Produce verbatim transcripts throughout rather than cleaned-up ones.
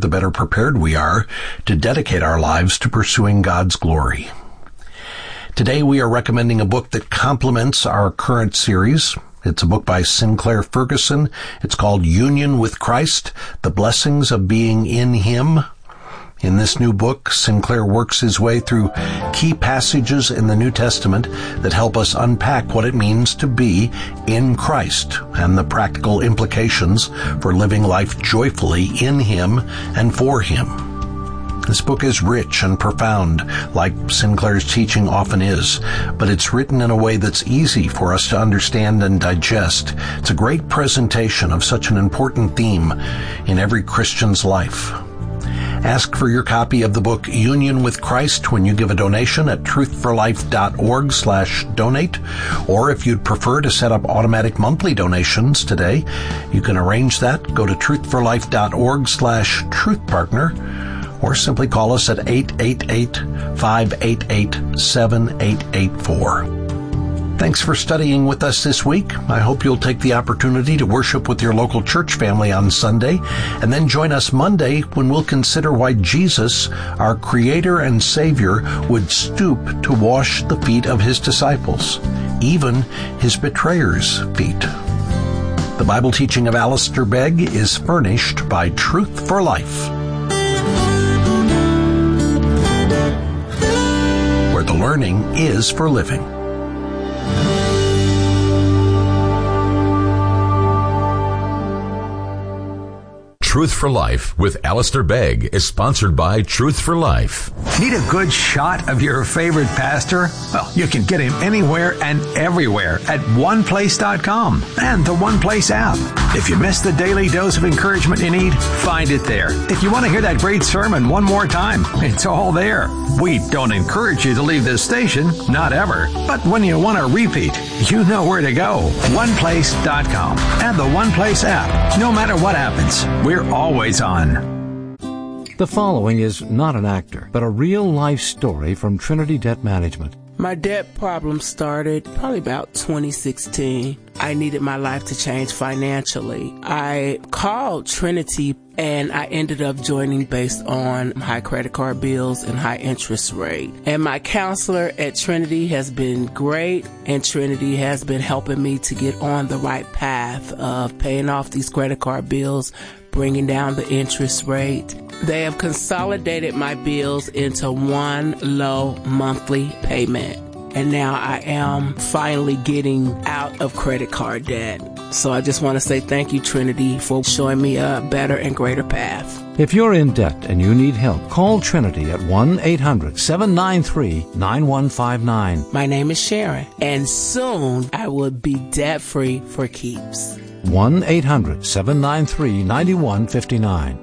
the better prepared we are to dedicate our lives to pursuing God's glory. Today we are recommending a book that complements our current series. It's a book by Sinclair Ferguson. It's called Union with Christ, The Blessings of Being in Him. In this new book, Sinclair works his way through key passages in the New Testament that help us unpack what it means to be in Christ and the practical implications for living life joyfully in Him and for Him. This book is rich and profound, like Sinclair's teaching often is, but it's written in a way that's easy for us to understand and digest. It's a great presentation of such an important theme in every Christian's life. Ask for your copy of the book Union with Christ when you give a donation at truthforlife.org slash donate. Or if you'd prefer to set up automatic monthly donations today, you can arrange that. Go to truthforlife.org slash truthpartner. Or simply call us at eight eight eight, five eight eight, seven eight eight four. Thanks for studying with us this week. I hope you'll take the opportunity to worship with your local church family on Sunday, and then join us Monday when we'll consider why Jesus, our Creator and Savior, would stoop to wash the feet of His disciples, even His betrayers' feet. The Bible teaching of Alistair Begg is furnished by Truth for Life, where the learning is for living. Truth for Life with Alistair Begg is sponsored by Truth for Life. Need a good shot of your favorite pastor? Well, you can get him anywhere and everywhere at one place dot com and the One Place app. If you missed the daily dose of encouragement you need, find it there. If you want to hear that great sermon one more time, it's all there. We don't encourage you to leave this station, not ever. But when you want to repeat, you know where to go. one place dot com and the One Place app. No matter what happens, we're always on. The following is not an actor, but a real-life story from Trinity Debt Management. My debt problem started probably about twenty sixteen. I needed my life to change financially. I called Trinity and I ended up joining based on high credit card bills and high interest rate. And my counselor at Trinity has been great, and Trinity has been helping me to get on the right path of paying off these credit card bills, bringing down the interest rate. They have consolidated my bills into one low monthly payment. And now I am finally getting out of credit card debt. So I just want to say thank you, Trinity, for showing me a better and greater path. If you're in debt and you need help, call Trinity at one eight hundred, seven nine three, nine one five nine. My name is Sharon, and soon I will be debt-free for keeps. one eight hundred, seven nine three, nine one five nine.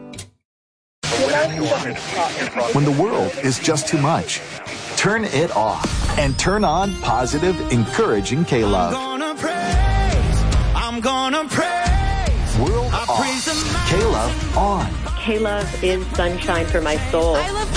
When the world is just too much, turn it off and turn on positive, encouraging K-Love. I'm gonna praise, I'm gonna praise. World I off, praise the K-Love on. K-Love is sunshine for my soul. I love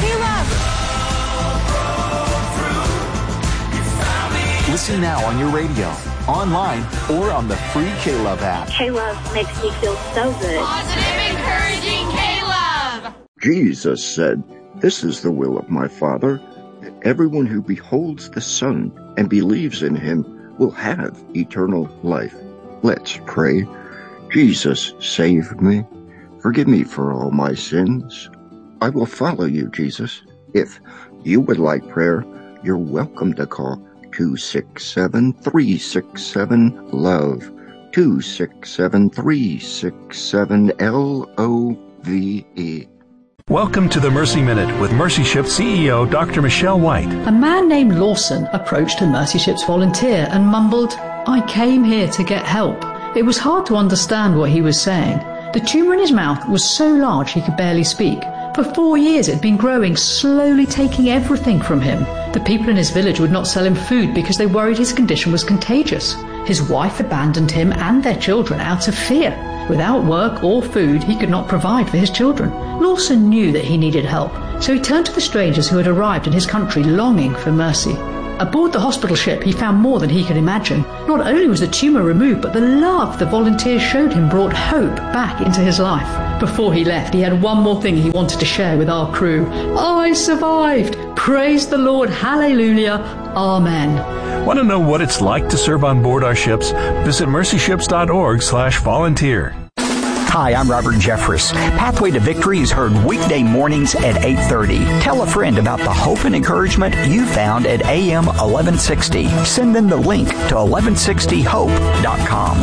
K-Love. Listen now on your radio, online, or on the free K-Love app. K-Love makes me feel so good. Positive, encouraging K-Love. Jesus said, "This is the will of my Father, that everyone who beholds the Son and believes in Him will have eternal life." Let's pray. Jesus, save me. Forgive me for all my sins. I will follow you, Jesus. If you would like prayer, you're welcome to call two six seven, three six seven, LOVE, two six seven, three six seven, L O V E. Welcome to the Mercy Minute with Mercy Ship C E O Doctor Michelle White. A man named Lawson approached a Mercy Ship's volunteer and mumbled, "I came here to get help." It was hard to understand what he was saying. The tumour in his mouth was so large he could barely speak. For four years it had been growing, slowly taking everything from him. The people in his village would not sell him food because they worried his condition was contagious. His wife abandoned him and their children out of fear. Without work or food, he could not provide for his children. Lawson knew that he needed help, so he turned to the strangers who had arrived in his country longing for mercy. Aboard the hospital ship, he found more than he could imagine. Not only was the tumour removed, but the love the volunteers showed him brought hope back into his life. Before he left, he had one more thing he wanted to share with our crew. I survived! Praise the Lord! Hallelujah! Amen. Want to know what it's like to serve on board our ships? Visit mercy ships dot org slash volunteer. Hi, I'm Robert Jeffress. Pathway to Victory is heard weekday mornings at eight thirty. Tell a friend about the hope and encouragement you found at A M eleven sixty. Send them the link to eleven sixty hope dot com.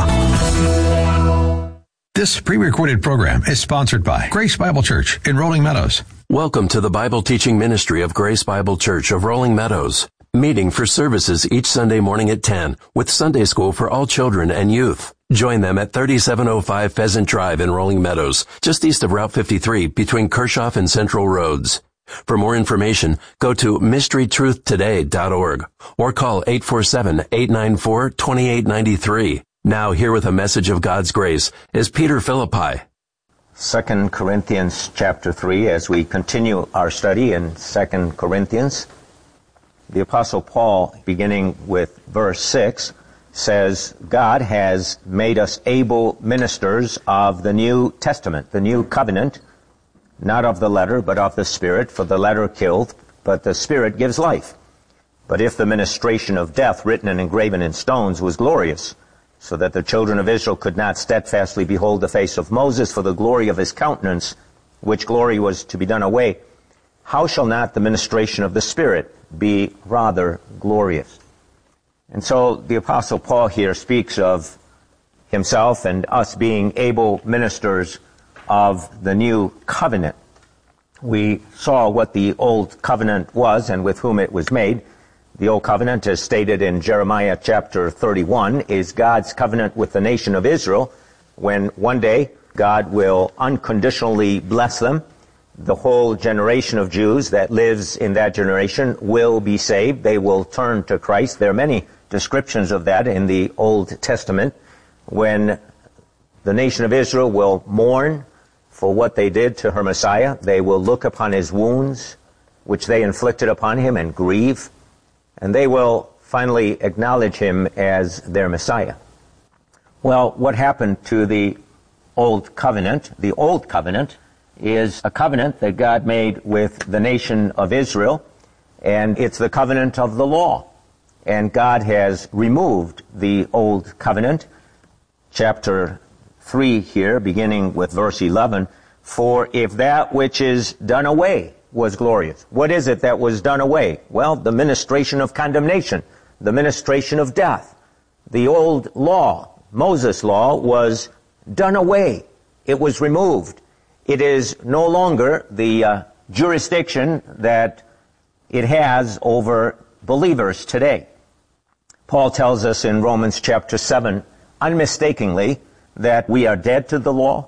This pre-recorded program is sponsored by Grace Bible Church in Rolling Meadows. Welcome to the Bible teaching ministry of Grace Bible Church of Rolling Meadows. Meeting for services each Sunday morning at ten with Sunday school for all children and youth. Join them at thirty-seven oh five Pheasant Drive in Rolling Meadows, just east of Route fifty-three between Kershaw and Central Roads. For more information, go to mystery truth today dot org or call eight four seven, eight nine four, two eight nine three. Now here with a message of God's grace is Peter Philippi. Second Corinthians chapter three, as we continue our study in Second Corinthians. The Apostle Paul, beginning with verse six, says, God has made us able ministers of the New Testament, the New Covenant, not of the letter, but of the Spirit, for the letter killed, but the Spirit gives life. But if the ministration of death, written and engraven in stones, was glorious, so that the children of Israel could not steadfastly behold the face of Moses for the glory of his countenance, which glory was to be done away, how shall not the ministration of the Spirit be rather glorious? And so the Apostle Paul here speaks of himself and us being able ministers of the new covenant. We saw what the old covenant was and with whom it was made. The old covenant, as stated in Jeremiah chapter thirty-one, is God's covenant with the nation of Israel, when one day God will unconditionally bless them. The whole generation of Jews that lives in that generation will be saved. They will turn to Christ. There are many descriptions of that in the Old Testament, when the nation of Israel will mourn for what they did to her Messiah. They will look upon his wounds, which they inflicted upon him, and grieve. And they will finally acknowledge him as their Messiah. Well, what happened to the Old Covenant? The Old Covenant is a covenant that God made with the nation of Israel, and it's the covenant of the law. And God has removed the Old Covenant. Chapter three here, beginning with verse eleven, for if that which is done away was glorious. What is it that was done away? Well, the ministration of condemnation, the ministration of death. The old law, Moses' law, was done away. It was removed. It is no longer the uh, jurisdiction that it has over believers today. Paul tells us in Romans chapter seven, unmistakably, that we are dead to the law.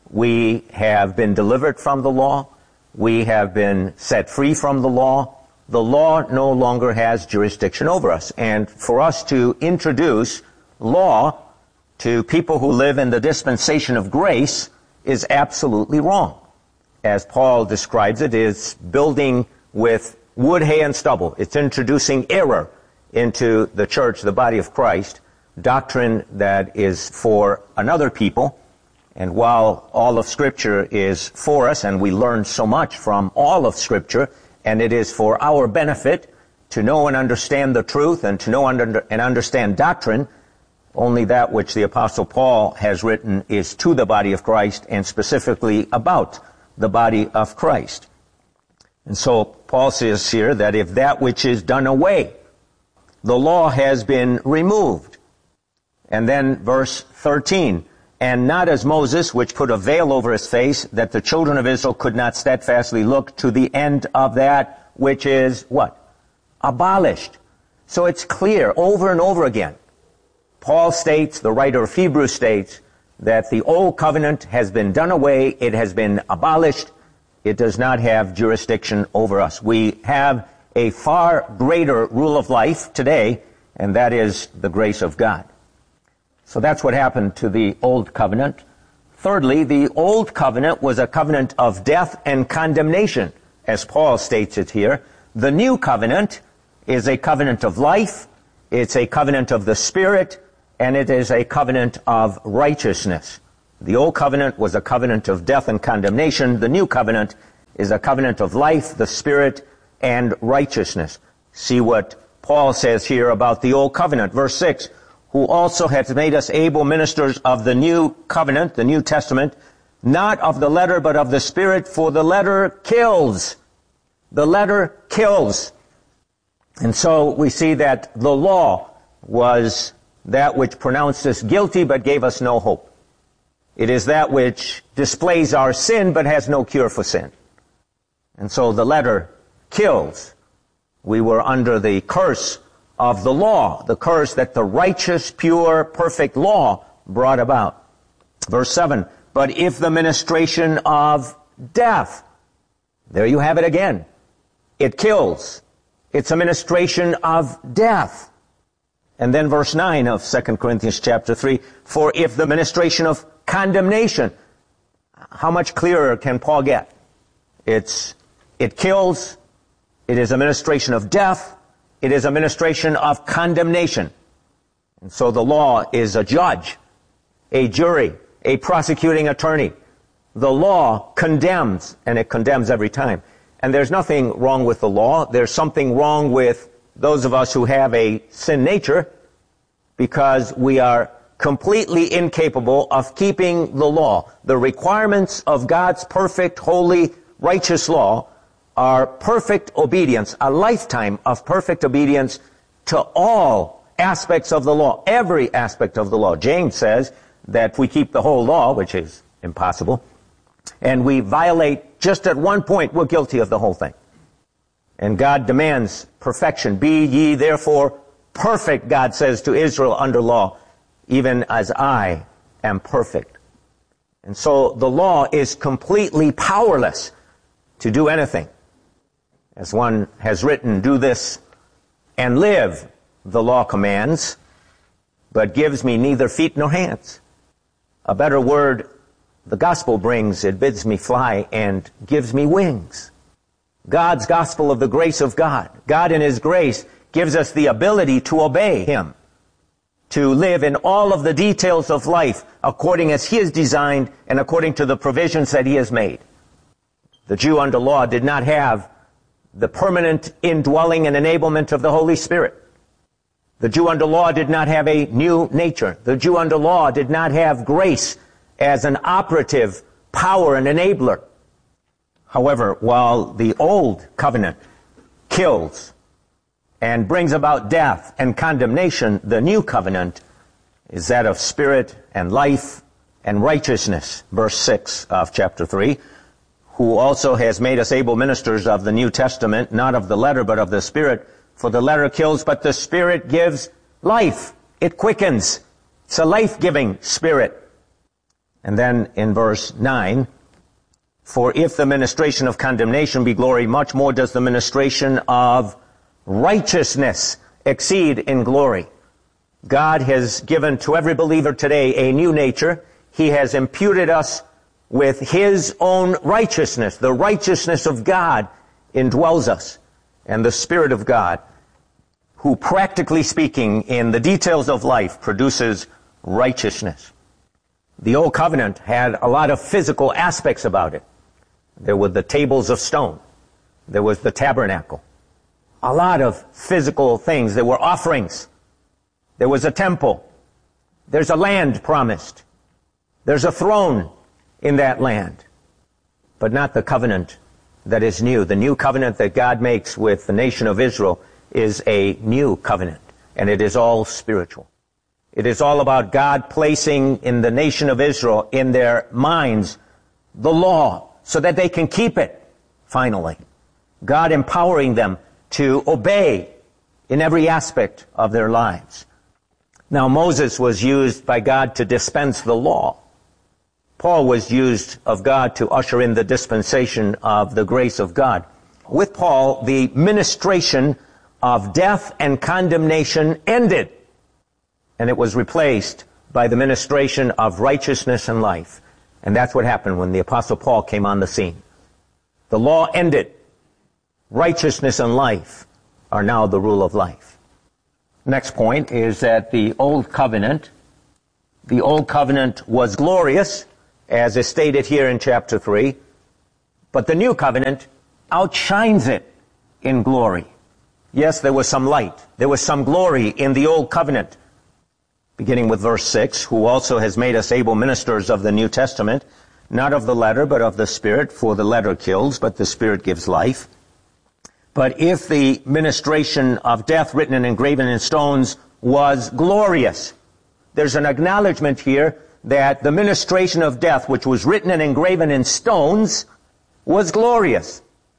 We have been delivered from the law. We have been set free from the law. The law no longer has jurisdiction over us. And for us to introduce law to people who live in the dispensation of grace is absolutely wrong. As Paul describes it, it's building with wood, hay, and stubble. It's introducing error into the church, the body of Christ, doctrine that is for another people. And while all of Scripture is for us, and we learn so much from all of Scripture, and it is for our benefit to know and understand the truth and to know under, and understand doctrine, only that which the Apostle Paul has written is to the body of Christ, and specifically about the body of Christ. And so Paul says here that if that which is done away, the law has been removed. And then verse thirteen, and not as Moses, which put a veil over his face, that the children of Israel could not steadfastly look to the end of that which is what? Abolished. So it's clear over and over again. Paul states, the writer of Hebrews states, that the old covenant has been done away, it has been abolished, it does not have jurisdiction over us. We have a far greater rule of life today, and that is the grace of God. So that's what happened to the old covenant. Thirdly, the old covenant was a covenant of death and condemnation, as Paul states it here. The new covenant is a covenant of life, it's a covenant of the Spirit, and it is a covenant of righteousness. The old covenant was a covenant of death and condemnation. The new covenant is a covenant of life, the Spirit, and righteousness. See what Paul says here about the old covenant. Verse six, who also hath made us able ministers of the new covenant, the New Testament, not of the letter, but of the Spirit, for the letter kills. The letter kills. And so we see that the law was that which pronounced us guilty but gave us no hope. It is that which displays our sin but has no cure for sin. And so the letter kills. We were under the curse of the law, the curse that the righteous, pure, perfect law brought about. Verse seven, but if the ministration of death, there you have it again. It kills. It's a ministration of death. And then verse nine of Second Corinthians chapter three, for if the ministration of condemnation, how much clearer can Paul get? It's, it kills, it is a ministration of death, it is a ministration of condemnation. And so the law is a judge, a jury, a prosecuting attorney. The law condemns, and it condemns every time. And there's nothing wrong with the law. There's something wrong with those of us who have a sin nature, because we are completely incapable of keeping the law. The requirements of God's perfect, holy, righteous law are perfect obedience, a lifetime of perfect obedience to all aspects of the law, every aspect of the law. James says that if we keep the whole law, which is impossible, and we violate just at one point, we're guilty of the whole thing. And God demands perfection. Be ye therefore perfect, God says to Israel under law, even as I am perfect. And so the law is completely powerless to do anything. As one has written, do this and live, the law commands, but gives me neither feet nor hands. A better word the gospel brings, it bids me fly and gives me wings. God's gospel of the grace of God. God in His grace gives us the ability to obey Him, to live in all of the details of life according as He has designed and according to the provisions that He has made. The Jew under law did not have the permanent indwelling and enablement of the Holy Spirit. The Jew under law did not have a new nature. The Jew under law did not have grace as an operative power and enabler. However, while the old covenant kills and brings about death and condemnation, the new covenant is that of spirit and life and righteousness. Verse six of chapter three, who also has made us able ministers of the New Testament, not of the letter, but of the Spirit. For the letter kills, but the Spirit gives life. It quickens. It's a life-giving Spirit. And then in verse nine, for if the ministration of condemnation be glory, much more does the ministration of righteousness exceed in glory. God has given to every believer today a new nature. He has imputed us with His own righteousness. The righteousness of God indwells us. And the Spirit of God, who practically speaking in the details of life produces righteousness. The Old Covenant had a lot of physical aspects about it. There were the tables of stone. There was the tabernacle. A lot of physical things. There were offerings. There was a temple. There's a land promised. There's a throne in that land. But not the covenant that is new. The new covenant that God makes with the nation of Israel is a new covenant. And it is all spiritual. It is all about God placing in the nation of Israel, in their minds, the law, so that they can keep it, finally. God empowering them to obey in every aspect of their lives. Now, Moses was used by God to dispense the law. Paul was used of God to usher in the dispensation of the grace of God. With Paul, the ministration of death and condemnation ended, and it was replaced by the ministration of righteousness and life. And that's what happened when the Apostle Paul came on the scene. The law ended. Righteousness and life are now the rule of life. Next point is that the Old Covenant, the Old Covenant was glorious, as is stated here in chapter three, but the New Covenant outshines it in glory. Yes, there was some light. There was some glory in the Old Covenant. Beginning with verse six, who also has made us able ministers of the New Testament, not of the letter, but of the Spirit, for the letter kills, but the Spirit gives life. But if the ministration of death written and engraven in stones was glorious, there's an acknowledgement here that the ministration of death, which was written and engraven in stones, was glorious.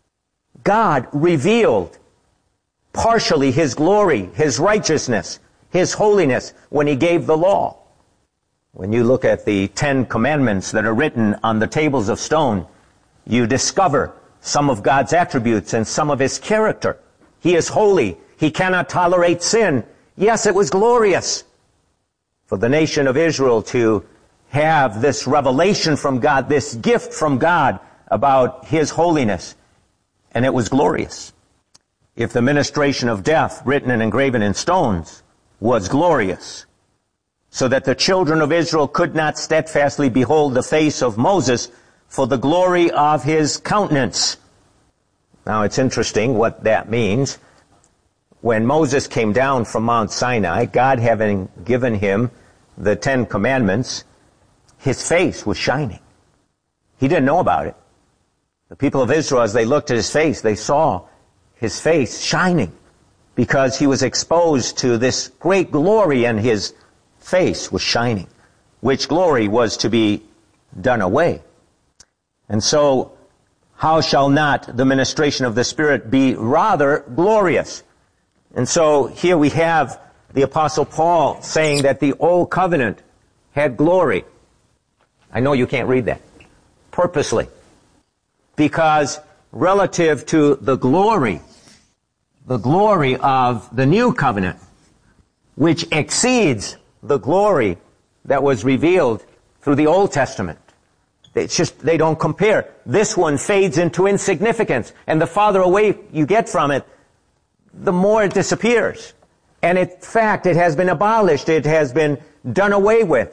God revealed partially His glory, His righteousness, His holiness when He gave the law. When you look at the Ten Commandments that are written on the tables of stone, you discover some of God's attributes and some of His character. He is holy. He cannot tolerate sin. Yes, it was glorious for the nation of Israel to have this revelation from God, this gift from God about His holiness, and it was glorious. If the ministration of death, written and engraven in stones, was glorious, so that the children of Israel could not steadfastly behold the face of Moses for the glory of his countenance. Now it's interesting what that means. When Moses came down from Mount Sinai, God having given him the Ten Commandments, his face was shining. He didn't know about it. The people of Israel, as they looked at his face, they saw his face shining because he was exposed to this great glory and his face was shining, which glory was to be done away. And so, how shall not the ministration of the Spirit be rather glorious? And so here we have the Apostle Paul saying that the Old Covenant had glory. I know you can't read that purposely, because relative to the glory, the glory of the New Covenant, which exceeds the glory that was revealed through the Old Testament. It's just, they don't compare. This one fades into insignificance, and the farther away you get from it, the more it disappears. And in fact, it has been abolished. It has been done away with.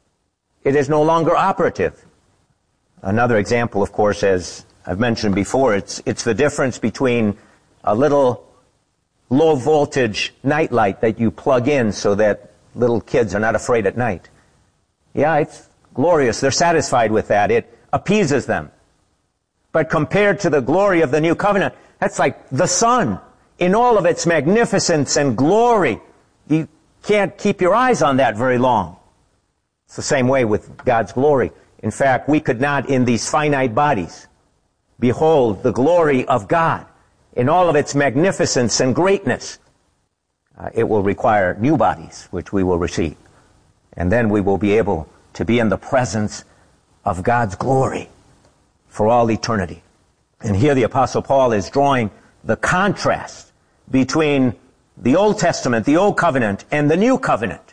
It is no longer operative. Another example, of course, as I've mentioned before, it's, it's the difference between a little low voltage nightlight that you plug in so that little kids are not afraid at night. Yeah, it's glorious. They're satisfied with that. It appeases them. But compared to the glory of the New Covenant, that's like the sun in all of its magnificence and glory. You can't keep your eyes on that very long. It's the same way with God's glory. In fact, we could not, in these finite bodies, behold the glory of God in all of its magnificence and greatness. Uh, it will require new bodies, which we will receive. And then we will be able to be in the presence of God's glory for all eternity. And here the Apostle Paul is drawing the contrast between the Old Testament, the Old Covenant, and the New Covenant.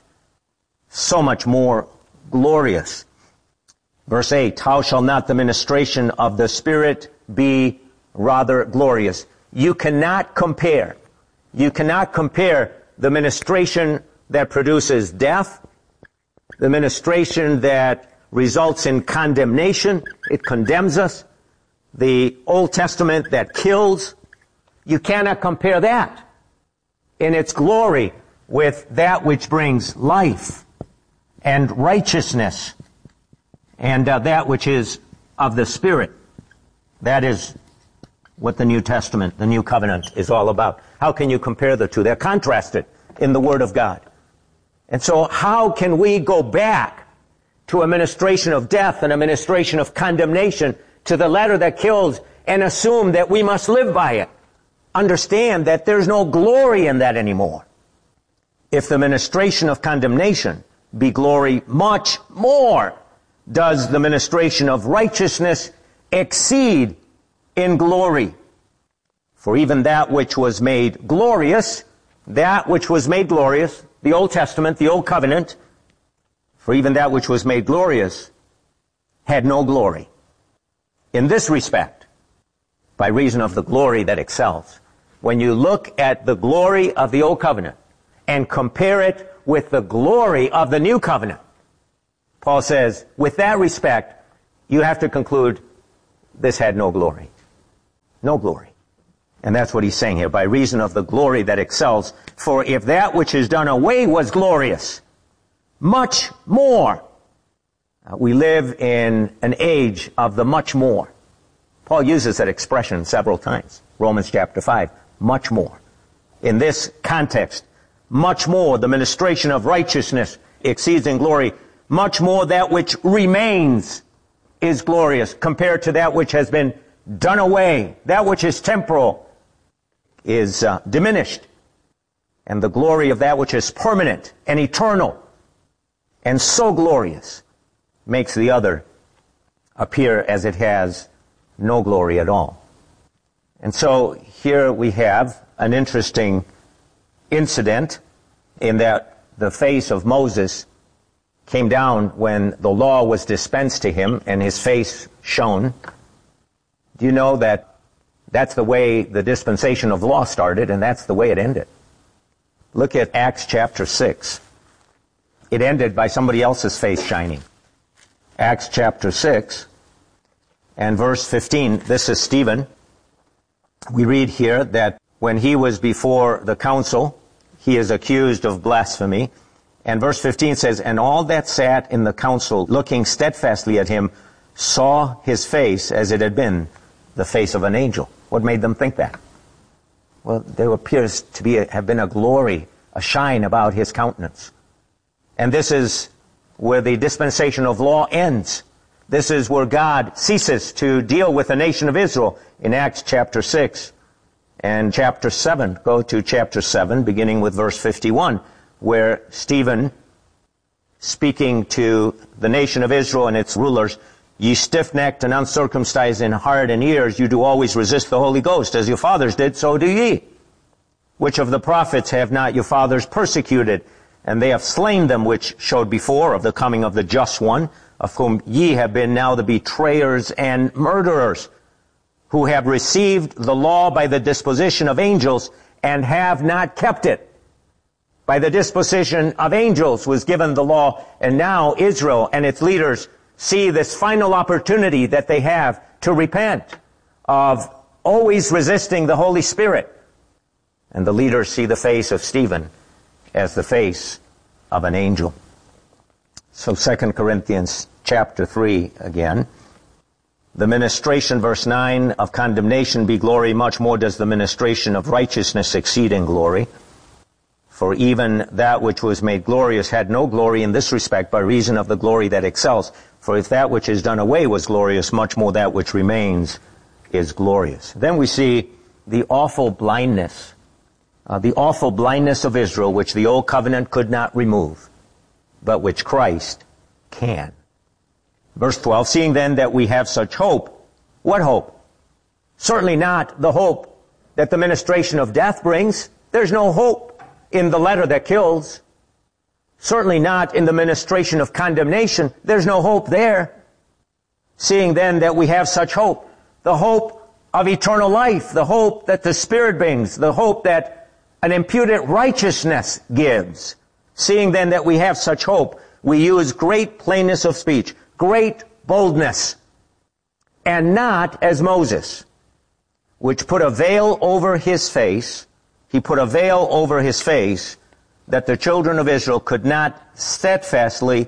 So much more glorious. Verse eight, how shall not the ministration of the Spirit be rather glorious? You cannot compare. You cannot compare the ministration that produces death, the ministration that results in condemnation, it condemns us, the Old Testament that kills. You cannot compare that in its glory with that which brings life and righteousness and uh, that which is of the Spirit. That is what the New Testament, the New Covenant is all about. How can you compare the two? They're contrasted in the Word of God. And so how can we go back to a ministration of death and a ministration of condemnation to the letter that kills and assume that we must live by it? Understand that there's no glory in that anymore. If the ministration of condemnation be glory, much more does the ministration of righteousness exceed in glory. For even that which was made glorious, that which was made glorious, the Old Testament, the Old Covenant, for even that which was made glorious had no glory. In this respect, by reason of the glory that excels, when you look at the glory of the Old Covenant and compare it with the glory of the New Covenant, Paul says, with that respect, you have to conclude this had no glory. No glory. And that's what he's saying here, by reason of the glory that excels. For if that which is done away was glorious, much more. Uh, we live in an age of the much more. Paul uses that expression several times. Romans chapter five, much more. In this context, much more the ministration of righteousness exceeds in glory. Much more that which remains is glorious compared to that which has been done away. That which is temporal is uh, diminished. And the glory of that which is permanent and eternal and so glorious makes the other appear as it has no glory at all. And so here we have an interesting incident in that the face of Moses came down when the law was dispensed to him and his face shone. Do you know that that's the way the dispensation of law started, and that's the way it ended? Look at Acts chapter six. It ended by somebody else's face shining. Acts chapter six and verse fifteen. This is Stephen. We read here that when he was before the council, he is accused of blasphemy. And verse fifteen says, and all that sat in the council, looking steadfastly at him, saw his face as it had been the face of an angel. What made them think that? Well, there appears to be a, have been a glory, a shine about his countenance. And this is where the dispensation of law ends. This is where God ceases to deal with the nation of Israel in Acts chapter six and chapter seven. Go to chapter seven, beginning with verse fifty-one, where Stephen, speaking to the nation of Israel and its rulers, ye stiff-necked and uncircumcised in heart and ears, you do always resist the Holy Ghost. As your fathers did, so do ye. Which of the prophets have not your fathers persecuted? And they have slain them which showed before of the coming of the just one, of whom ye have been now the betrayers and murderers, who have received the law by the disposition of angels and have not kept it. By the disposition of angels was given the law, and now Israel and its leaders see this final opportunity that they have to repent of always resisting the Holy Spirit. And the leaders see the face of Stephen as the face of an angel. So Second Corinthians chapter three again. The ministration, verse nine, of condemnation be glory, much more does the ministration of righteousness exceed in glory. For even that which was made glorious had no glory in this respect by reason of the glory that excels. For if that which is done away was glorious, much more that which remains is glorious. Then we see the awful blindness, uh, the awful blindness of Israel, which the old covenant could not remove, but which Christ can. Verse twelve, seeing then that we have such hope, what hope? Certainly not the hope that the ministration of death brings. There's no hope in the letter that kills. Certainly not in the ministration of condemnation. There's no hope there. Seeing then that we have such hope, the hope of eternal life, the hope that the Spirit brings, the hope that an imputed righteousness gives. Seeing then that we have such hope, we use great plainness of speech, great boldness, and not as Moses, which put a veil over his face. He put a veil over his face that the children of Israel could not steadfastly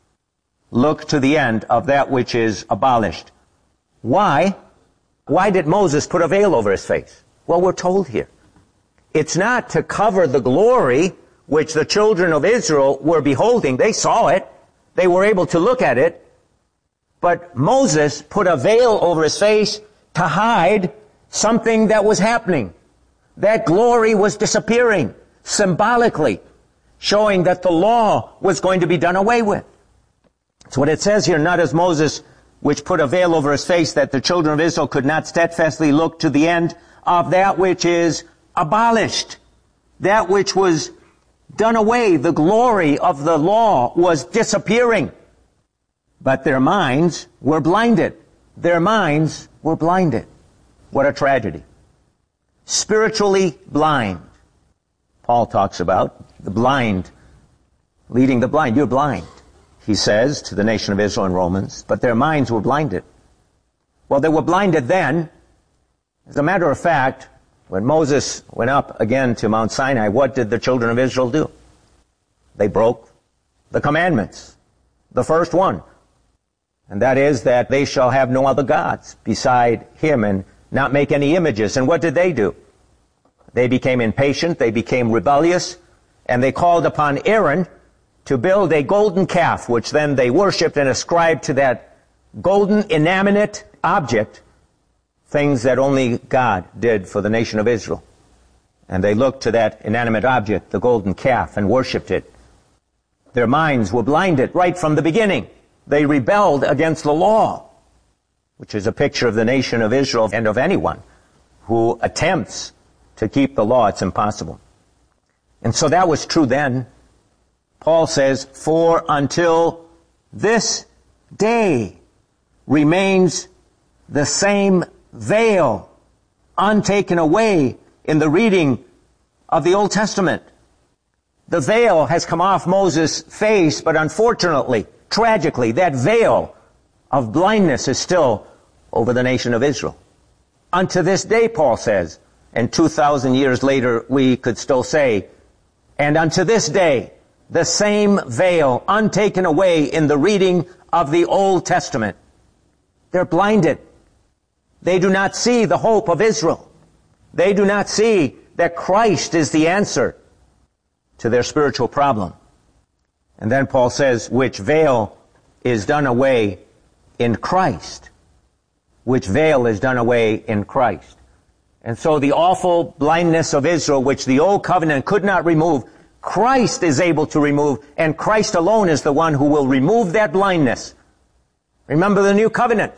look to the end of that which is abolished. Why? Why did Moses put a veil over his face? Well, we're told here. It's not to cover the glory which the children of Israel were beholding. They saw it. They were able to look at it. But Moses put a veil over his face to hide something that was happening. That glory was disappearing, symbolically, showing that the law was going to be done away with. That's what it says here, not as Moses, which put a veil over his face, that the children of Israel could not steadfastly look to the end of that which is abolished, that which was done away. The glory of the law was disappearing. But their minds were blinded. Their minds were blinded. What a tragedy. spiritually blind. Paul talks about the blind, leading the blind. You're blind, he says to the nation of Israel in Romans, but their minds were blinded. Well, they were blinded then. As a matter of fact, when Moses went up again to Mount Sinai, what did the children of Israel do? They broke the commandments. The first one. And that is that they shall have no other gods beside him and not make any images. And what did they do? They became impatient, they became rebellious, and they called upon Aaron to build a golden calf, which then they worshipped and ascribed to that golden inanimate object things that only God did for the nation of Israel. And they looked to that inanimate object, the golden calf, and worshipped it. Their minds were blinded right from the beginning. They rebelled against the law, which is a picture of the nation of Israel and of anyone who attempts to keep the law. It's impossible. And so that was true then. Paul says, for until this day remains the same veil untaken away in the reading of the Old Testament. The veil has come off Moses' face, but unfortunately, tragically, that veil of blindness is still over the nation of Israel. Unto this day, Paul says, and two thousand years later, we could still say, and unto this day, the same veil untaken away in the reading of the Old Testament. They're blinded. They do not see the hope of Israel. They do not see that Christ is the answer to their spiritual problem. And then Paul says, which veil is done away in Christ. Which veil is done away in Christ. And so the awful blindness of Israel, which the old covenant could not remove, Christ is able to remove, and Christ alone is the one who will remove that blindness. Remember the new covenant.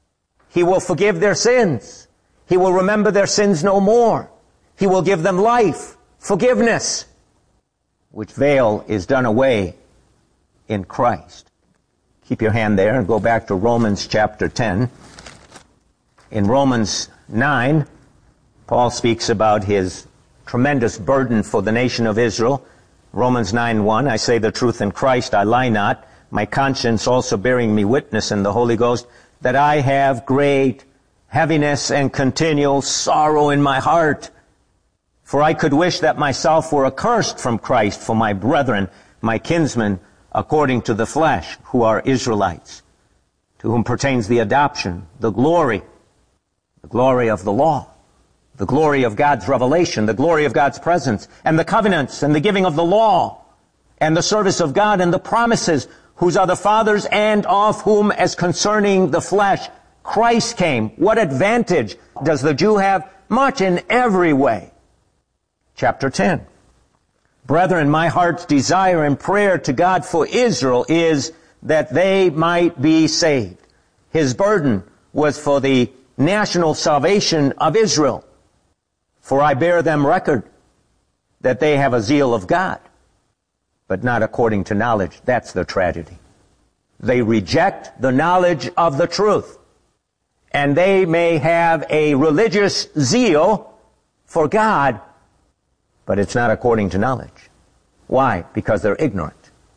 He will forgive their sins. He will remember their sins no more. He will give them life, forgiveness, which veil is done away in Christ. Keep your hand there and go back to Romans chapter ten. In Romans nine, Paul speaks about his tremendous burden for the nation of Israel. Romans nine one, I say the truth in Christ, I lie not, my conscience also bearing me witness in the Holy Ghost, that I have great heaviness and continual sorrow in my heart. For I could wish that myself were accursed from Christ for my brethren, my kinsmen, according to the flesh, who are Israelites, to whom pertains the adoption, the glory, the glory of the law, the glory of God's revelation, the glory of God's presence, and the covenants, and the giving of the law, and the service of God, and the promises, whose are the fathers, and of whom, as concerning the flesh, Christ came. What advantage does the Jew have? Much in every way. Chapter ten. Brethren, my heart's desire and prayer to God for Israel is that they might be saved. His burden was for the national salvation of Israel. For I bear them record that they have a zeal of God, but not according to knowledge. That's the tragedy. They reject the knowledge of the truth. And they may have a religious zeal for God, but it's not according to knowledge. Why? Because they're ignorant.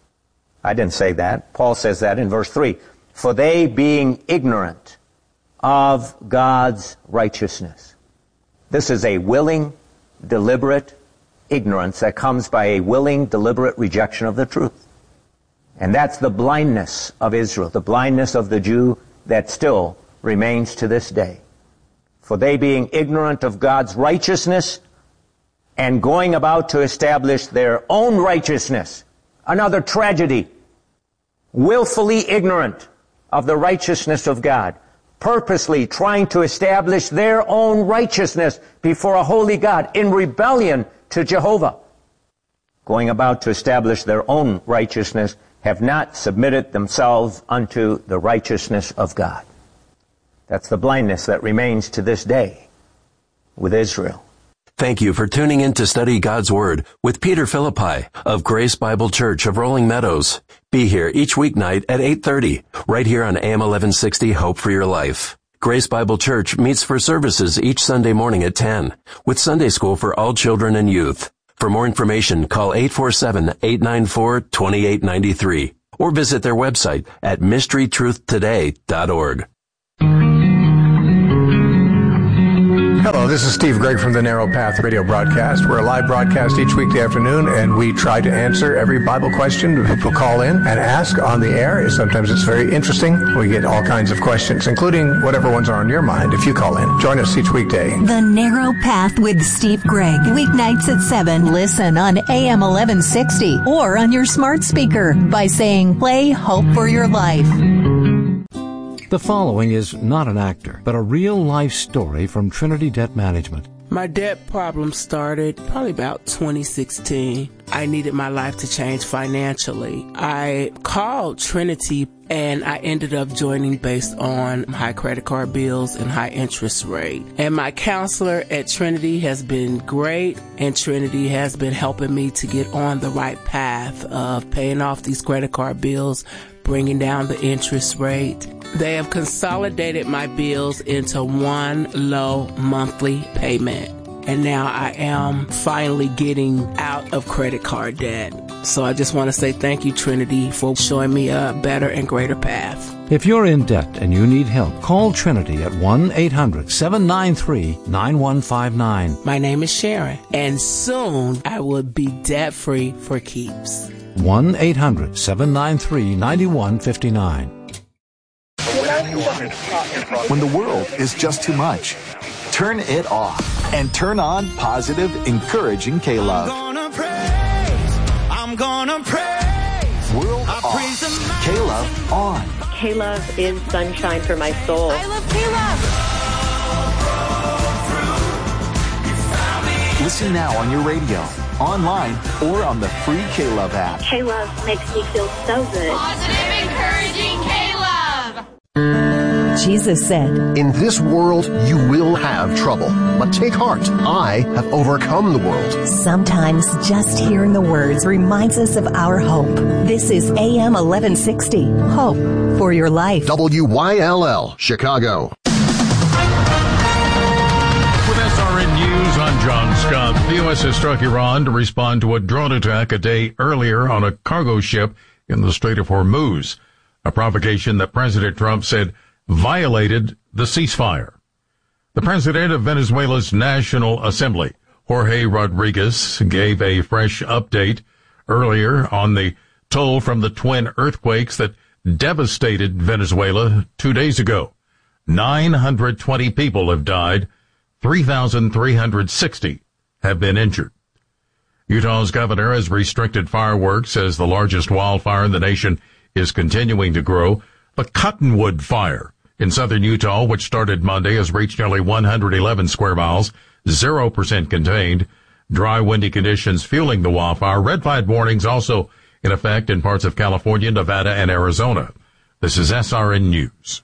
I didn't say that. Paul says that in verse three. For they being ignorant of God's righteousness. This is a willing, deliberate ignorance that comes by a willing, deliberate rejection of the truth. And that's the blindness of Israel, the blindness of the Jew that still remains to this day. For they being ignorant of God's righteousness and going about to establish their own righteousness, another tragedy, willfully ignorant of the righteousness of God, purposely trying to establish their own righteousness before a holy God in rebellion to Jehovah, going about to establish their own righteousness, have not submitted themselves unto the righteousness of God. That's the blindness that remains to this day with Israel. Thank you for tuning in to study God's Word with Peter Philippi of Grace Bible Church of Rolling Meadows. Be here each weeknight at eight thirty, right here on A M eleven sixty Hope for Your Life. Grace Bible Church meets for services each Sunday morning at ten, with Sunday school for all children and youth. For more information, call eight four seven, eight nine four, two eight nine three or visit their website at mystery truth today dot org. Hello, this is Steve Gregg from the Narrow Path radio broadcast. We're a live broadcast each weekday afternoon, and we try to answer every Bible question people call in and ask on the air. Sometimes it's very interesting. We get all kinds of questions, including whatever ones are on your mind if you call in. Join us each weekday. The Narrow Path with Steve Gregg. Weeknights at seven. Listen on A M eleven sixty or on your smart speaker by saying, play Hope for Your Life. The following is not an actor, but a real-life story from Trinity Debt Management. My debt problem started probably about twenty sixteen. I needed my life to change financially. I called Trinity and I ended up joining based on high credit card bills and high interest rate. And my counselor at Trinity has been great, and Trinity has been helping me to get on the right path of paying off these credit card bills, bringing down the interest rate. They have consolidated my bills into one low monthly payment. And now I am finally getting out of credit card debt. So I just want to say thank you, Trinity, for showing me a better and greater path. If you're in debt and you need help, call Trinity at one eight hundred, seven nine three, nine one five nine. My name is Sharon, and soon I will be debt-free for keeps. one eight hundred, seven nine three, nine one five nine. When the world is just too much, turn it off and turn on positive, encouraging K-Love. I'm gonna praise, I'm gonna praise. World I off, praise K-Love on. K-Love is sunshine for my soul. I love K-Love. Listen now on your radio, online, or on the free K-Love app. K-Love makes me feel so good. Positive, encouraging K-Love. Jesus said, "In this world you will have trouble, but take heart. I have overcome the world." Sometimes just hearing the words reminds us of our hope. This is A M eleven sixty, Hope for Your Life. W Y L L, Chicago. With S R N News, I'm John Scott. The U S has struck Iran to respond to a drone attack a day earlier on a cargo ship in the Strait of Hormuz, a provocation that President Trump said violated the ceasefire. The president of Venezuela's National Assembly, Jorge Rodriguez, gave a fresh update earlier on the toll from the twin earthquakes that devastated Venezuela two days ago. nine hundred twenty people have died. three thousand three hundred sixty have been injured. Utah's governor has restricted fireworks as the largest wildfire in the nation is continuing to grow. The Cottonwood Fire in southern Utah, which started Monday, has reached nearly one hundred eleven square miles, zero percent contained. Dry, windy conditions fueling the wildfire. Red flag warnings also in effect in parts of California, Nevada, and Arizona. This is S R N News.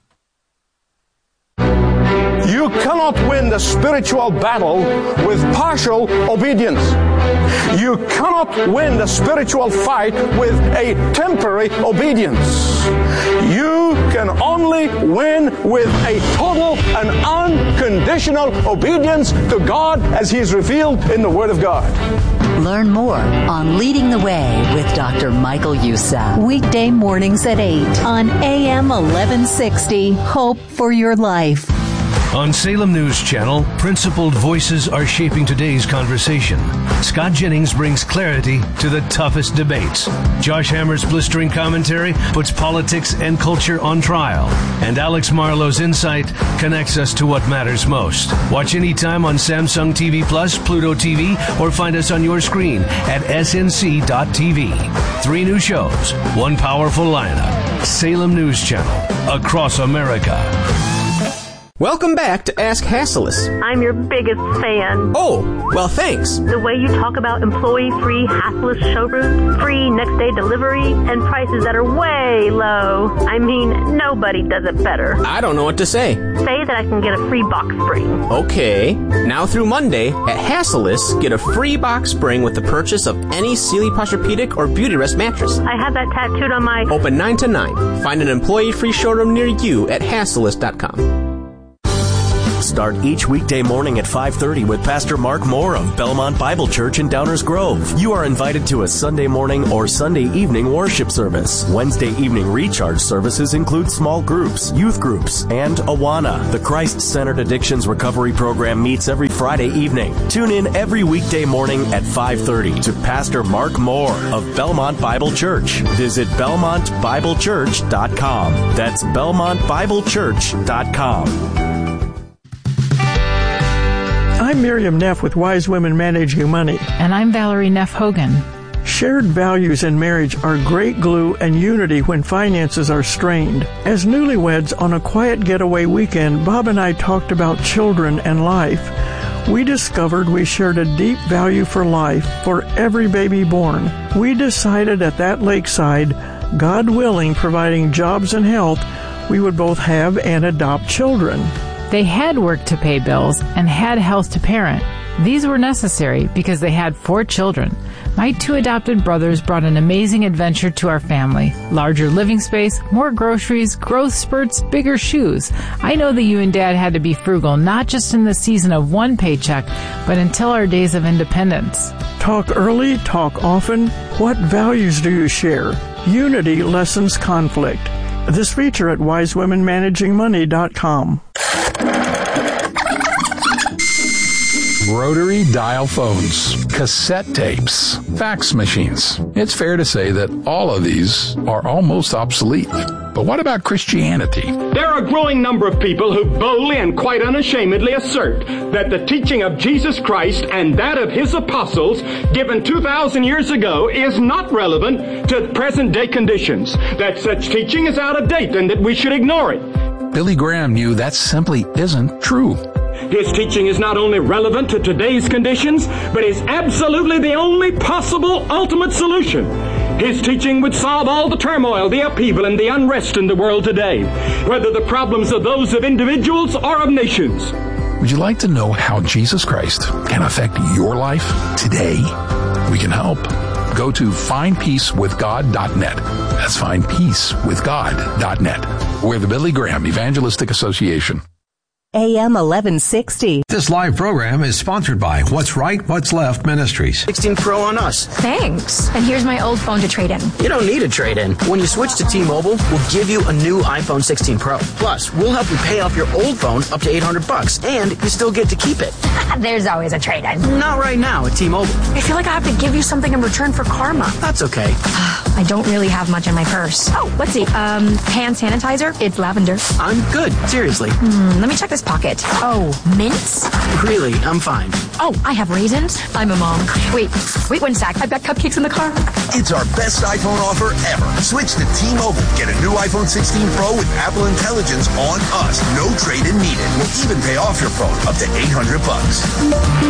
You cannot win the spiritual battle with partial obedience. You cannot win the spiritual fight with a temporary obedience. You can only win with a total and unconditional obedience to God as He is revealed in the Word of God. Learn more on Leading the Way with Doctor Michael Youssef. Weekday mornings at eight on A M eleven sixty, Hope for Your Life. On Salem News Channel, principled voices are shaping today's conversation. Scott Jennings brings clarity to the toughest debates. Josh Hammer's blistering commentary puts politics and culture on trial. And Alex Marlowe's insight connects us to what matters most. Watch anytime on Samsung T V Plus, Pluto T V, or find us on your screen at S N C dot T V. Three new shows, one powerful lineup. Salem News Channel, across America. Welcome back to Ask Hassleus. I'm your biggest fan. Oh, well, thanks. The way you talk about employee-free Hassleus showrooms, free next-day delivery, and prices that are way low. I mean, nobody does it better. I don't know what to say. Say that I can get a free box spring. Okay. Now through Monday, at Hassleus, get a free box spring with the purchase of any Sealy Posturepedic or Beautyrest mattress. I have that tattooed on my... Open nine to nine. Find an employee-free showroom near you at Hassleus dot com. start each weekday morning at five thirty with Pastor Mark Moore of Belmont Bible Church in Downers Grove. You are invited to a Sunday morning or Sunday evening worship service. Wednesday evening recharge services include small groups, youth groups, and Awana. The Christ-Centered Addictions Recovery Program meets every Friday evening. Tune in every weekday morning at five thirty to Pastor Mark Moore of Belmont Bible Church. Visit belmont bible church dot com. That's belmont bible church dot com. I'm Miriam Neff with Wise Women Managing Money. And I'm Valerie Neff Hogan. Shared values in marriage are great glue and unity when finances are strained. As newlyweds on a quiet getaway weekend, Bob and I talked about children and life. We discovered we shared a deep value for life for every baby born. We decided at that lakeside, God willing, providing jobs and health, we would both have and adopt children. They had work to pay bills and had health to parent. These were necessary because they had four children. My two adopted brothers brought an amazing adventure to our family. Larger living space, more groceries, growth spurts, bigger shoes. I know that you and Dad had to be frugal, not just in the season of one paycheck, but until our days of independence. Talk early, talk often. What values do you share? Unity lessens conflict. This feature at wise women managing money dot com. Rotary dial phones, cassette tapes, fax machines. It's fair to say that all of these are almost obsolete. But what about Christianity? There are a growing number of people who boldly and quite unashamedly assert that the teaching of Jesus Christ and that of his apostles given two thousand years ago is not relevant to present day conditions, that such teaching is out of date and that we should ignore it. Billy Graham knew that simply isn't true. His teaching is not only relevant to today's conditions, but is absolutely the only possible ultimate solution. His teaching would solve all the turmoil, the upheaval, and the unrest in the world today, whether the problems are those of individuals or of nations. Would you like to know how Jesus Christ can affect your life today? We can help. Go to find peace with god dot net. That's find peace with god dot net. We're the Billy Graham Evangelistic Association. A M eleven sixty. This live program is sponsored by What's Right, What's Left Ministries. sixteen Pro on us. Thanks. And here's my old phone to trade in. You don't need a trade-in. When you switch to T-Mobile, we'll give you a new iPhone sixteen Pro. Plus, we'll help you pay off your old phone up to eight hundred bucks, and you still get to keep it. There's always a trade-in. Not right now at T-Mobile. I feel like I have to give you something in return for karma. That's okay. I don't really have much in my purse. Oh, let's see. Um, hand sanitizer. It's lavender. I'm good. Seriously. Hmm, let me check this pocket. Oh, mints? Really, I'm fine. Oh, I have raisins. I'm a mom. Wait, wait one sec. I've got cupcakes in the car. It's our best iPhone offer ever. Switch to T-Mobile. Get a new iPhone sixteen Pro with Apple Intelligence on us. No trade-in needed. We'll even pay off your phone up to eight hundred bucks.